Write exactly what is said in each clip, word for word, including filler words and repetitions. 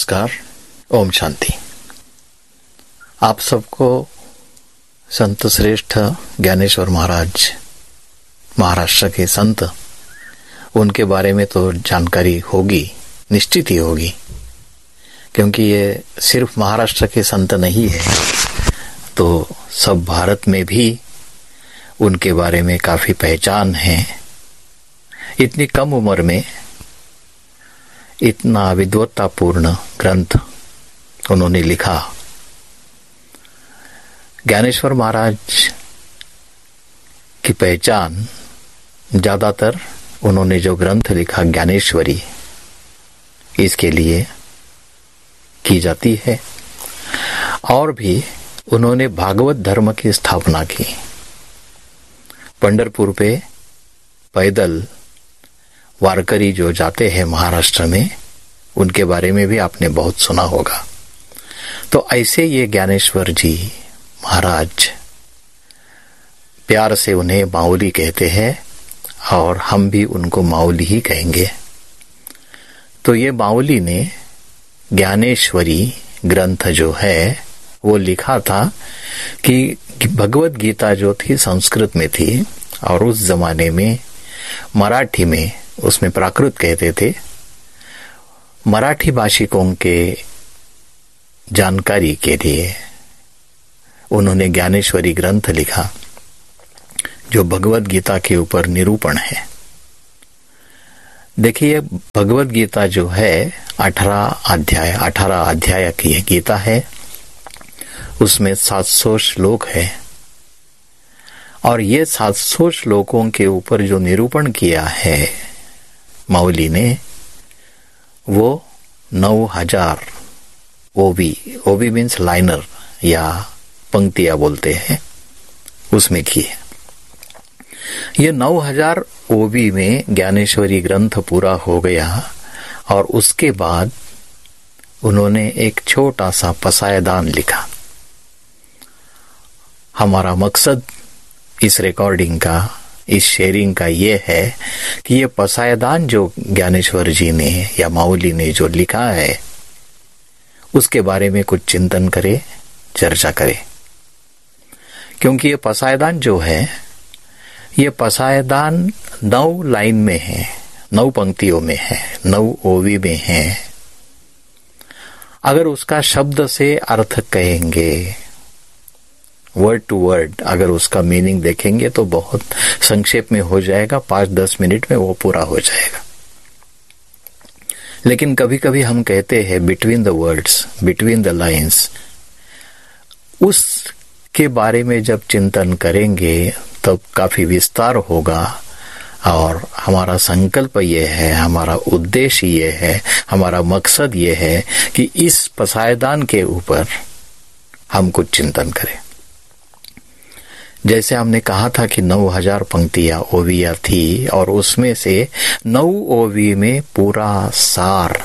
नमस्कार, ओम शांति। आप सबको संत श्रेष्ठ ज्ञानेश्वर महाराज, महाराष्ट्र के संत, उनके बारे में तो जानकारी होगी, निश्चित ही होगी, क्योंकि ये सिर्फ महाराष्ट्र के संत नहीं है, तो सब भारत में भी उनके बारे में काफी पहचान है। इतनी कम उम्र में इतना विद्वत्तापूर्ण ग्रंथ उन्होंने लिखा। ज्ञानेश्वर महाराज की पहचान ज्यादातर उन्होंने जो ग्रंथ लिखा ज्ञानेश्वरी, इसके लिए की जाती है। और भी उन्होंने भागवत धर्म की स्थापना की। पंढरपुर पे पैदल वारकरी जो जाते हैं महाराष्ट्र में, उनके बारे में भी आपने बहुत सुना होगा। तो ऐसे ये ज्ञानेश्वर जी महाराज, प्यार से उन्हें माऊली कहते हैं और हम भी उनको माऊली ही कहेंगे। तो ये माऊली ने ज्ञानेश्वरी ग्रंथ जो है वो लिखा था कि भगवत गीता जो थी संस्कृत में थी और उस जमाने में मराठी में, उसमें प्राकृत कहते थे, मराठी भाषिकों के जानकारी के लिए उन्होंने ज्ञानेश्वरी ग्रंथ लिखा, जो भगवत गीता के ऊपर निरूपण है। देखिए, भगवत गीता जो है अठारह अध्याय अठारह अध्याय की गीता है, उसमें सात सौ श्लोक है और ये सात सौ श्लोकों के ऊपर जो निरूपण किया है माऊली ने, वो नौ हजार ओबी, ओबी मीन्स लाइनर या पंक्तियां बोलते हैं, उसमें की है। ये नौ हजार ओबी में ज्ञानेश्वरी ग्रंथ पूरा हो गया और उसके बाद उन्होंने एक छोटा सा पसायदान लिखा। हमारा मकसद इस रिकॉर्डिंग का, इस शेयरिंग का ये है कि ये पसायदान जो ज्ञानेश्वर जी ने या माऊली ने जो लिखा है, उसके बारे में कुछ चिंतन करे, चर्चा करे। क्योंकि ये पसायदान जो है, ये पसायदान नौ लाइन में है, नौ पंक्तियों में है, नौ ओवी में है। अगर उसका शब्द से अर्थ कहेंगे, वर्ड टू वर्ड अगर उसका मीनिंग देखेंगे तो बहुत संक्षेप में हो जाएगा, पांच दस मिनट में वो पूरा हो जाएगा। लेकिन कभी कभी हम कहते हैं between the words, between the lines, उसके बारे में जब चिंतन करेंगे तब काफी विस्तार होगा। और हमारा संकल्प ये है, हमारा उद्देश्य ये है, हमारा मकसद ये है कि इस पसायदान के ऊपर हम कुछ चिंतन करें। जैसे हमने कहा था कि नौ हजार पंक्तियां ओविया थी और उसमें से नौ ओवी में पूरा सार,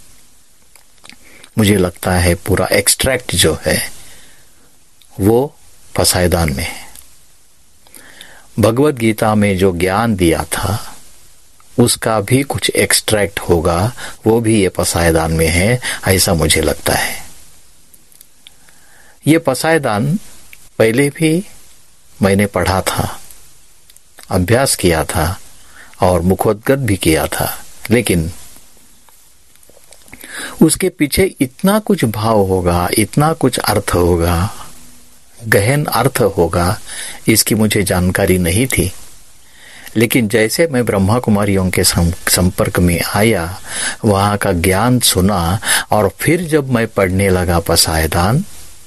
मुझे लगता है पूरा एक्सट्रैक्ट जो है वो पसायदान में है। भगवत गीता में जो ज्ञान दिया था उसका भी कुछ एक्सट्रैक्ट होगा, वो भी ये पसायदान में है, ऐसा मुझे लगता है। ये पसायदान पहले भी मैंने पढ़ा था, अभ्यास किया था और मुखोद्गत भी किया था, लेकिन उसके पीछे इतना कुछ भाव होगा, इतना कुछ अर्थ होगा, गहन अर्थ होगा, इसकी मुझे जानकारी नहीं थी। लेकिन जैसे मैं ब्रह्मा कुमारियों के संपर्क में आया, वहां का ज्ञान सुना और फिर जब मैं पढ़ने लगा पसायदान,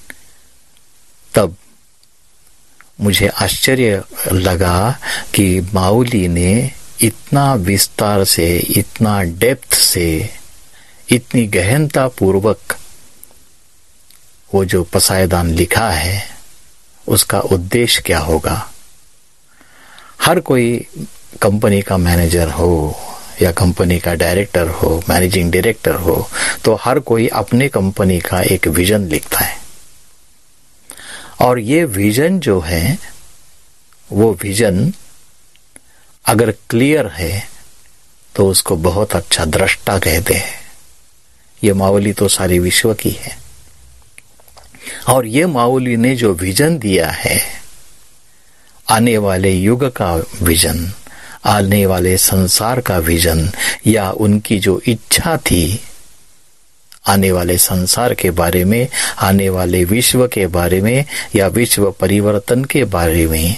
तब मुझे आश्चर्य लगा कि माऊली ने इतना विस्तार से, इतना डेप्थ से, इतनी गहनता पूर्वक वो जो पसायदान लिखा है, उसका उद्देश्य क्या होगा। हर कोई कंपनी का मैनेजर हो या कंपनी का डायरेक्टर हो, मैनेजिंग डायरेक्टर हो, तो हर कोई अपने कंपनी का एक विजन लिखता है। और ये विजन जो है, वो विजन अगर क्लियर है तो उसको बहुत अच्छा दृष्टा कहते हैं। ये मावली तो सारे विश्व की है। और ये मावली ने जो विजन दिया है, आने वाले युग का विजन, आने वाले संसार का विजन, या उनकी जो इच्छा थी आने वाले संसार के बारे में, आने वाले विश्व के बारे में, या विश्व परिवर्तन के बारे में,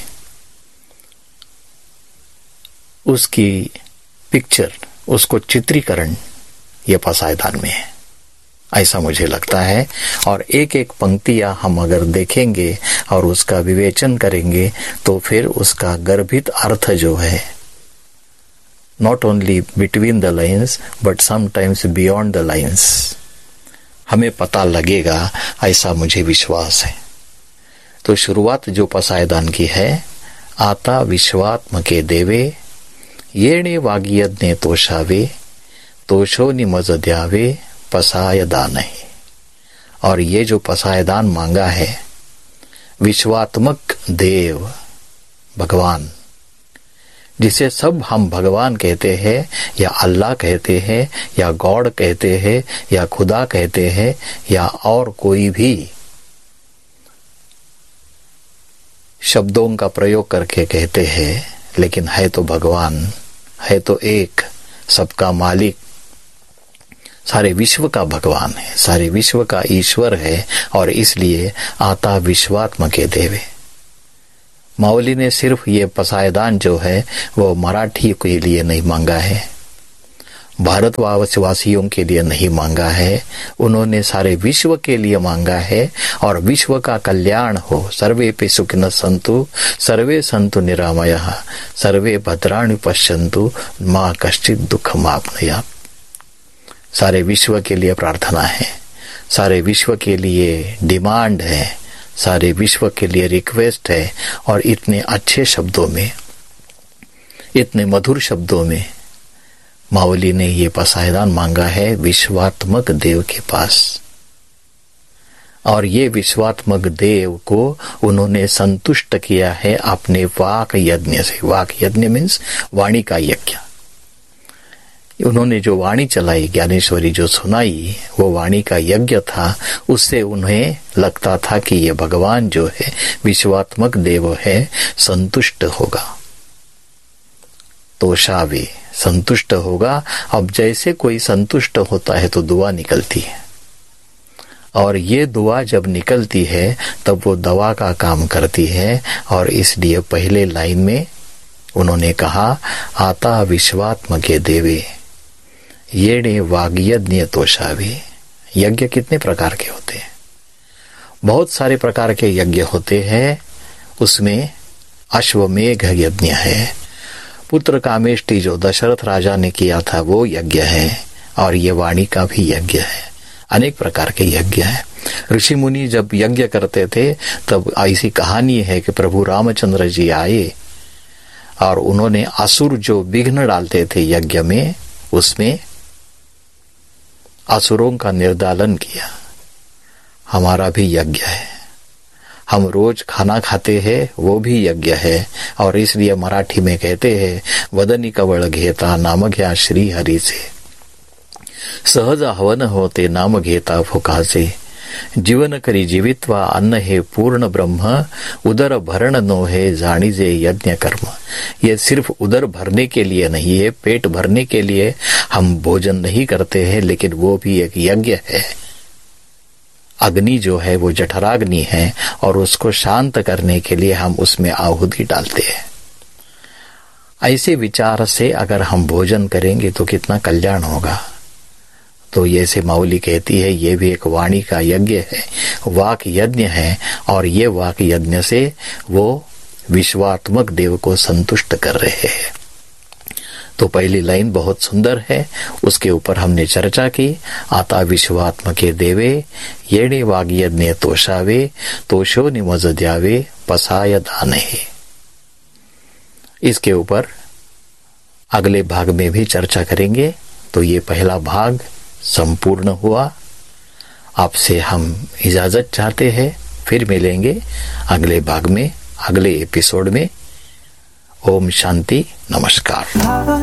उसकी पिक्चर, उसको चित्रीकरण ये पसायदान में है, ऐसा मुझे लगता है। और एक एक पंक्तियां हम अगर देखेंगे और उसका विवेचन करेंगे तो फिर उसका गर्भित अर्थ जो है, not only between the lines but sometimes beyond the lines, हमें पता लगेगा, ऐसा मुझे विश्वास है। तो शुरुआत जो पसायदान की है, आता विश्वात्म के देवे, येणे वागियज्ञे तोषावे, तोषो निमज द्यावे, पसायदान है। और ये जो पसायदान मांगा है, विश्वात्मक देव भगवान, जिसे सब हम भगवान कहते हैं, या अल्लाह कहते हैं, या गॉड कहते हैं, या खुदा कहते हैं, या और कोई भी शब्दों का प्रयोग करके कहते हैं, लेकिन है तो भगवान, है तो एक, सबका मालिक, सारे विश्व का भगवान है, सारे विश्व का ईश्वर है। और इसलिए आता विश्वात्म के देवे। मावली ने सिर्फ ये पसायदान जो है वो मराठी के लिए नहीं मांगा है, भारतवासियों के लिए नहीं मांगा है, उन्होंने सारे विश्व के लिए मांगा है। और विश्व का कल्याण हो, सर्वे पे सुखिनः सन्तु, सर्वे सन्तु निरामयः, सर्वे भद्राणि पश्यन्तु, मा कश्चित् दुःखमाप्नुयात्। सारे विश्व के लिए प्रार्थना है, सारे विश्व के लिए डिमांड है, सारे विश्व के लिए रिक्वेस्ट है। और इतने अच्छे शब्दों में, इतने मधुर शब्दों में मावली ने ये पसायदान मांगा है विश्वात्मक देव के पास। और ये विश्वात्मक देव को उन्होंने संतुष्ट किया है अपने वाक यज्ञ से। वाक यज्ञ मीन्स वाणी का यज्ञ। उन्होंने जो वाणी चलाई, ज्ञानेश्वरी जो सुनाई, वो वाणी का यज्ञ था। उससे उन्हें लगता था कि ये भगवान जो है, विश्वात्मक देव है, संतुष्ट होगा, तोषावे, संतुष्ट होगा। अब जैसे कोई संतुष्ट होता है तो दुआ निकलती है, और ये दुआ जब निकलती है तब वो दवा का काम करती है। और इसलिए पहले लाइन में उन्होंने कहा, आता विश्वात्म के देवे, येणे वाग्यज्ञ तोषावे। यज्ञ कितने प्रकार के होते हैं? बहुत सारे प्रकार के यज्ञ होते हैं। उसमें अश्वमेघ यज्ञ है, पुत्र कामेष्टि जो दशरथ राजा ने किया था वो यज्ञ है, और ये वाणी का भी यज्ञ है। अनेक प्रकार के यज्ञ हैं। ऋषि मुनि जब यज्ञ करते थे तब ऐसी कहानी है कि प्रभु रामचंद्र जी आए और उन्होंने असुर जो विघ्न डालते थे यज्ञ में, उसमें असुरों का निर्दालन किया। हमारा भी यज्ञ है, हम रोज खाना खाते हैं, वो भी यज्ञ है। और इसलिए मराठी में कहते हैं, वदनी कवळ घेता नाम घ्या श्री हरी से, सहज हवन होते नाम घेता फुकाचे, जीवन करी जीवित्वा अन्न हे पूर्ण ब्रह्म, उदर भरण नो है जाणीजे यज्ञ कर्म। ये सिर्फ उदर भरने के लिए नहीं है, पेट भरने के लिए हम भोजन नहीं करते हैं, लेकिन वो भी एक यज्ञ है। अग्नि जो है वो जठराग्नि है, और उसको शांत करने के लिए हम उसमें आहुति डालते हैं। ऐसे विचार से अगर हम भोजन करेंगे तो कितना कल्याण होगा। तो ये से मावली कहती है, ये भी एक वाणी का यज्ञ है, वाक यज्ञ है। और ये वाक यज्ञ से वो विश्वात्मक देव को संतुष्ट कर रहे हैं। तो पहली लाइन बहुत सुंदर है, उसके ऊपर हमने चर्चा की। आता विश्वात्म के देवे, येणे वाग्यज्ञ तोषावे, तोषो निमज द्यावे, पसाय दान है। इसके ऊपर अगले भाग में भी चर्चा करेंगे। तो ये पहला भाग संपूर्ण हुआ। आपसे हम इजाजत चाहते हैं, फिर मिलेंगे अगले भाग में, अगले एपिसोड में। ओम शांति, नमस्कार।